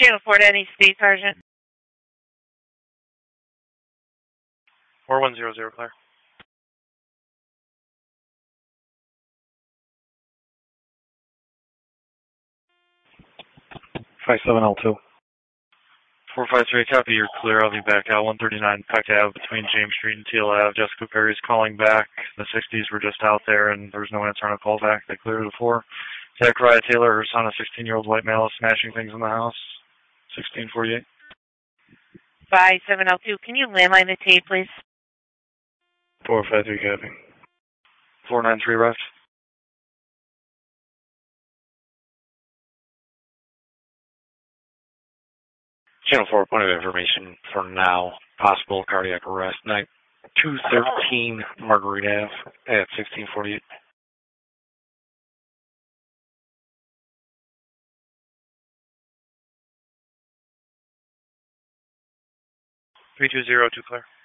Channel 4 to any state, Sergeant. 4100, clear. L2. 453, copy, you're clear. I'll be back out 139 Peck Ave between James Street and Teal Ave. Jessica Perry's calling back. The 60s were just out there and there was no answer on a call back. They cleared the 4. Zachariah Taylor, her son, a 16-year-old white male, is smashing things in the house. 1648. 57L2, can you landline the tape, please? 453, copy. 493, ref. Channel 4, point of information for now. Possible cardiac arrest. Night 213 Marguerite Ave at 1648. 3202, clear.